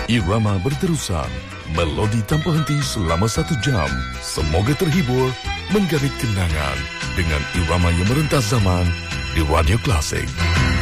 Irama berterusan, melodi tanpa henti selama 1 jam. Semoga terhibur, menggabit kenangan dengan irama yang merentas zaman di Radio Klasik.